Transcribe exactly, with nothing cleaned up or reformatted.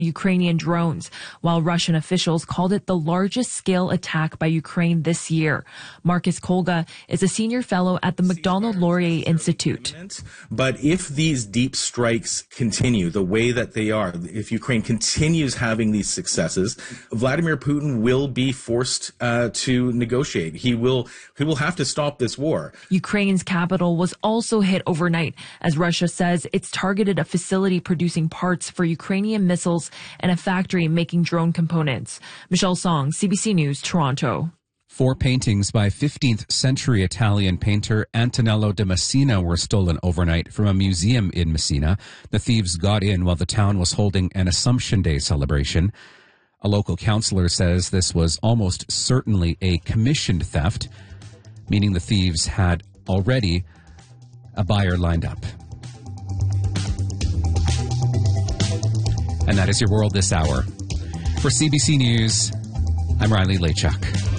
Ukrainian drones, while Russian officials called it the largest scale attack by Ukraine this year. Marcus Kolga is a senior fellow at the Macdonald-Laurier Institute. But if these deep strikes continue the way that they are, if Ukraine continues having these successes, Vladimir Putin will be forced uh, to negotiate. He will, he will have to stop this war. Ukraine's capital was also hit overnight as Russia says it's targeted a facility producing parts for Ukrainian missiles and a factory making drone components. Michelle Song, C B C News, Toronto. Four paintings by fifteenth century Italian painter Antonello de Messina were stolen overnight from a museum in Messina. The thieves got in while the town was holding an Assumption Day celebration. A local councillor says this was almost certainly a commissioned theft, meaning the thieves had already a buyer lined up. And that is your world this hour. For C B C News, I'm Riley Lachuk.